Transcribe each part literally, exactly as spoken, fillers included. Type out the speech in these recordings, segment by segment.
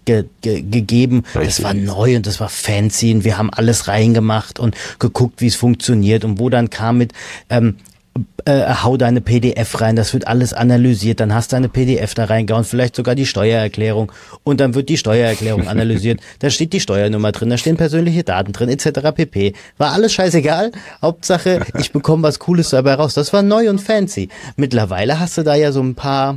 ge, ge, gegeben. Richtig. Das war neu und das war fancy und wir haben alles reingemacht und geguckt, wie es funktioniert und wo dann kam mit, ähm, Äh, hau deine P D F rein, das wird alles analysiert, dann hast du eine P D F da reingehauen, vielleicht sogar die Steuererklärung und dann wird die Steuererklärung analysiert, da steht die Steuernummer drin, da stehen persönliche Daten drin, et cetera pp. War alles scheißegal, Hauptsache, ich bekomme was Cooles dabei raus. Das war neu und fancy. Mittlerweile hast du da ja so ein paar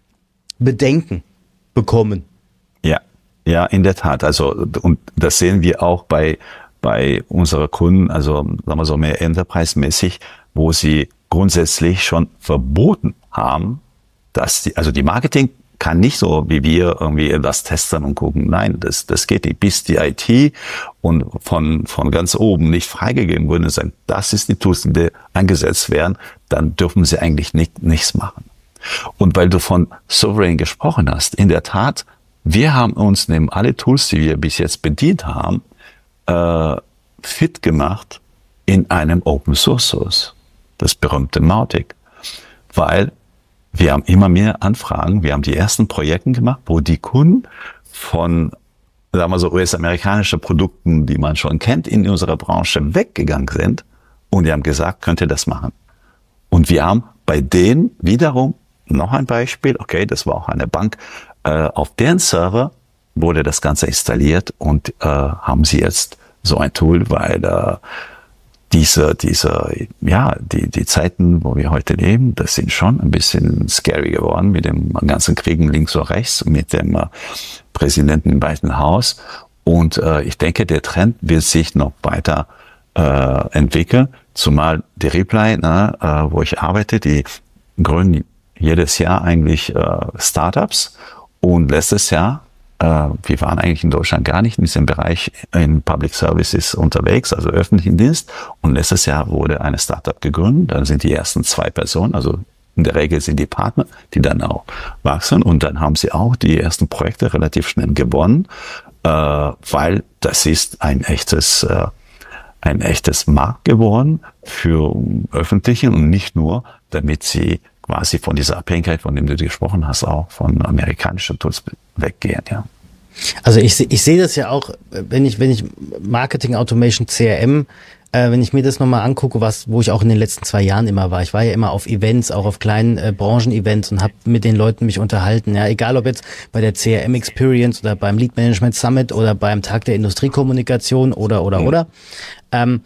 Bedenken bekommen. Ja, ja, in der Tat. Also, und das sehen wir auch bei, bei unseren Kunden, also, sagen wir so, mehr enterprise-mäßig, wo sie grundsätzlich schon verboten haben, dass die, also die Marketing kann nicht so wie wir irgendwie das testen und gucken. Nein, das, das geht nicht. Bis die I T und von, von ganz oben nicht freigegeben wurde und sagen, das ist die Tools, die eingesetzt werden, dann dürfen sie eigentlich nicht, nichts machen. Und weil du von Sovereign gesprochen hast, in der Tat, wir haben uns neben alle Tools, die wir bis jetzt bedient haben, äh, fit gemacht in einem Open Source Source. Das berühmte Mautic. Weil wir haben immer mehr Anfragen, wir haben die ersten Projekte gemacht, wo die Kunden von, sagen wir so, U S-amerikanische Produkten, die man schon kennt, in unserer Branche weggegangen sind und die haben gesagt, könnt ihr das machen. Und wir haben bei denen wiederum noch ein Beispiel, okay, das war auch eine Bank, äh, auf deren Server wurde das Ganze installiert und äh, haben sie jetzt so ein Tool, weil äh, Diese, diese, ja, die, die Zeiten, wo wir heute leben, das sind schon ein bisschen scary geworden mit dem ganzen Kriegen links und rechts, mit dem äh, Präsidenten im Weißen Haus. Und äh, ich denke, der Trend wird sich noch weiter äh, entwickeln, zumal die Reply, ne, äh, wo ich arbeite, die gründen jedes Jahr eigentlich äh, Startups und letztes Jahr Uh, wir waren eigentlich in Deutschland gar nicht in diesem Bereich in Public Services unterwegs, also öffentlichen Dienst. Und letztes Jahr wurde eine Startup gegründet. Dann sind die ersten zwei Personen, also in der Regel sind die Partner, die dann auch wachsen. Und dann haben sie auch die ersten Projekte relativ schnell gewonnen, uh, weil das ist ein echtes, uh, ein echtes Markt geworden für öffentliche und nicht nur, damit sie quasi von dieser Abhängigkeit, von dem du gesprochen hast, auch von amerikanischen Tools weggehen, ja. Also ich, ich sehe das ja auch, wenn ich, wenn ich Marketing Automation C R M, äh, wenn ich mir das nochmal angucke, was, wo ich auch in den letzten zwei Jahren immer war. Ich war ja immer auf Events, auch auf kleinen äh, Branchen-Events und habe mit den Leuten mich unterhalten. Ja, egal ob jetzt bei der C R M Experience oder beim Lead Management Summit oder beim Tag der Industriekommunikation oder, oder, mhm. oder. Ähm,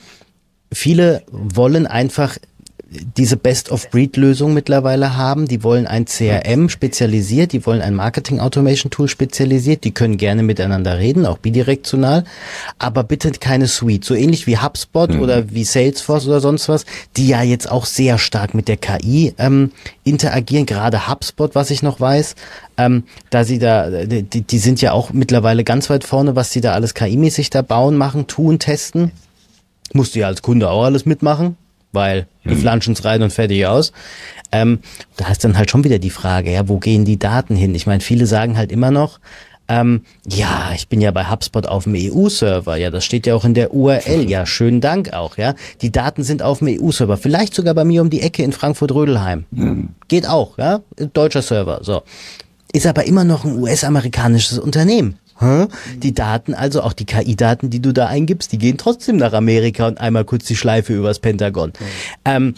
viele wollen einfach diese Best-of-Breed-Lösung mittlerweile haben. Die wollen ein C R M spezialisiert, die wollen ein Marketing-Automation-Tool spezialisiert, die können gerne miteinander reden, auch bidirektional, aber bitte keine Suite. So ähnlich wie HubSpot mhm. oder wie Salesforce oder sonst was, die ja jetzt auch sehr stark mit der K I ähm, interagieren, gerade HubSpot, was ich noch weiß, ähm, da sie da, die, die sind ja auch mittlerweile ganz weit vorne, was sie da alles K I-mäßig da bauen, machen, tun, testen. Musst du ja als Kunde auch alles mitmachen, weil die flanschen's rein und fertig aus. Ähm, da ist dann halt schon wieder die Frage, ja, wo gehen die Daten hin? Ich meine, viele sagen halt immer noch, ähm, ja, ich bin ja bei HubSpot auf dem E U-Server, ja, das steht ja auch in der U R L, ja, schönen Dank auch, ja. Die Daten sind auf dem E U-Server, vielleicht sogar bei mir um die Ecke in Frankfurt-Rödelheim. Mhm. Geht auch, ja, deutscher Server, so. Ist aber immer noch ein U S-amerikanisches Unternehmen. Die Daten, also auch die K I-Daten, die du da eingibst, die gehen trotzdem nach Amerika und einmal kurz die Schleife übers Pentagon. Mhm. Ähm,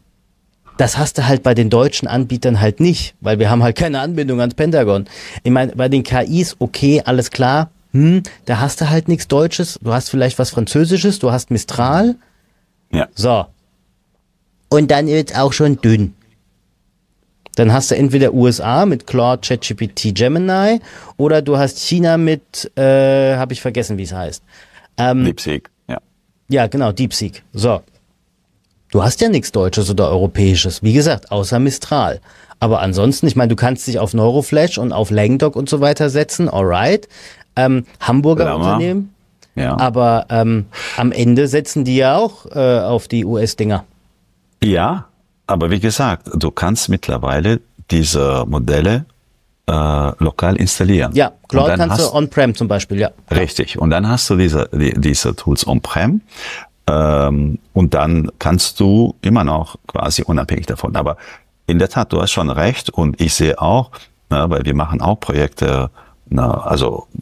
das hast du halt bei den deutschen Anbietern halt nicht, weil wir haben halt keine Anbindung ans Pentagon. Ich meine, bei den K Is, okay, alles klar, hm, da hast du halt nichts Deutsches, du hast vielleicht was Französisches, du hast Mistral. Ja. So. Und dann wird's auch schon dünn. Dann hast du entweder U S A mit Claude, ChatGPT, Gemini oder du hast China mit, äh, habe ich vergessen, wie es heißt. Ähm, DeepSeek, ja. Ja, genau, DeepSeek. So. Du hast ja nichts Deutsches oder Europäisches, wie gesagt, außer Mistral. Aber ansonsten, ich meine, du kannst dich auf Neuroflash und auf Langdoc und so weiter setzen, alright. Ähm, Hamburger Lama. Unternehmen. Ja. Aber ähm, am Ende setzen die ja auch äh, auf die U S-Dinger. Ja. Aber wie gesagt, du kannst mittlerweile diese Modelle äh, lokal installieren. Ja, Claude kannst du on-prem zum Beispiel, ja. Richtig. Und dann hast du diese, die, diese Tools on-prem ähm, und dann kannst du immer noch quasi unabhängig davon. Aber in der Tat, du hast schon recht und ich sehe auch, na, weil wir machen auch Projekte, na, also